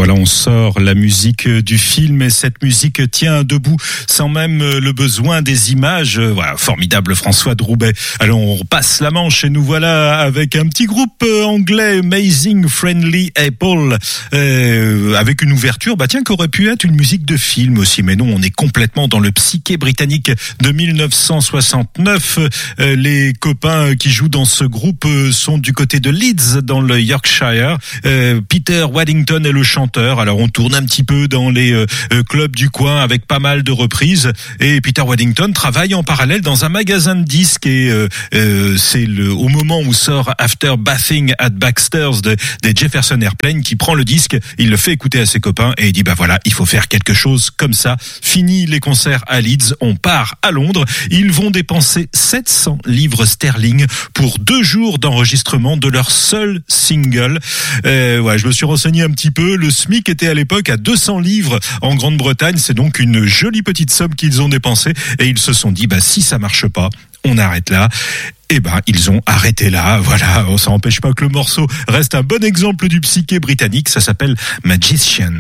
voilà, on sort la musique du film et cette musique tient debout sans même le besoin des images. Voilà, formidable François de Roubaix. Alors on passe la Manche et nous voilà avec un petit groupe anglais, Amazing Friendly Apple, avec une ouverture, qui aurait pu être une musique de film aussi, mais non, on est complètement dans le psyché britannique de 1969. Les copains qui jouent dans ce groupe sont du côté de Leeds, dans le Yorkshire. Peter Waddington est le chanteur. Alors on tourne un petit peu dans les clubs du coin avec pas mal de reprises. Et Peter Waddington travaille en parallèle dans un magasin de disques et c'est au moment où sort After Bathing at Baxter's des Jefferson Airplane qui prend le disque, il le fait écouter à ses copains et il dit voilà, il faut faire quelque chose comme ça. Fini les concerts à Leeds, on part à Londres. Ils vont dépenser 700 livres sterling pour 2 jours d'enregistrement de leur seul single. Je me suis renseigné un petit peu. Le SMIC était à l'époque à 200 livres en Grande-Bretagne. C'est donc une jolie petite somme qu'ils ont dépensée et ils se sont dit si ça marche pas, on arrête là. Ils ont arrêté là. Voilà, ça n'empêche pas que le morceau reste un bon exemple du psyché britannique. Ça s'appelle Magician.